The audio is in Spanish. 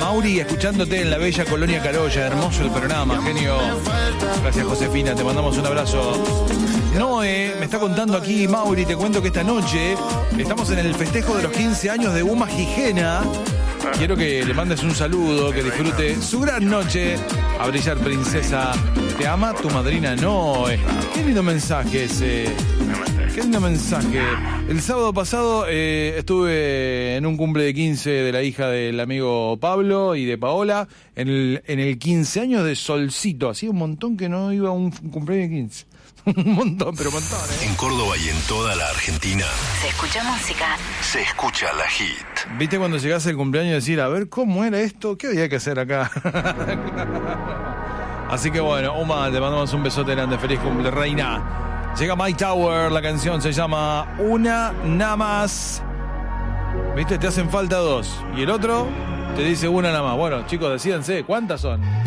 Mauri, escuchándote en la bella Colonia Carolla. Hermoso el programa, genio. Gracias, Josefina, te mandamos un abrazo. Noé, me está contando aquí, Mauri, te cuento que esta noche estamos en el festejo de los 15 años de Uma Gijena. Quiero que le mandes un saludo, que disfrute su gran noche. A brillar, princesa. Te ama tu madrina Noé. Qué lindo mensaje ese. Qué lindo mensaje. El sábado pasado estuve en un cumple de 15 de la hija del amigo Pablo y de Paola en el 15 años de Solcito. Hacía un montón que no iba a un cumpleaños de 15. Un montón, pero un montón, ¿eh? En Córdoba y en toda la Argentina Se escucha música. se escucha la hit. ¿Viste cuando llegás al cumpleaños y decir, a ver, cómo era esto? ¿Qué había que hacer acá? Así que bueno, Uma, te mandamos un besote grande. Feliz cumple, reina. Llega My Tower, la canción se llama Una Nada Más. ¿Viste? Te hacen falta dos. Y el otro te dice una nada más. Bueno, chicos, decídanse, ¿cuántas son?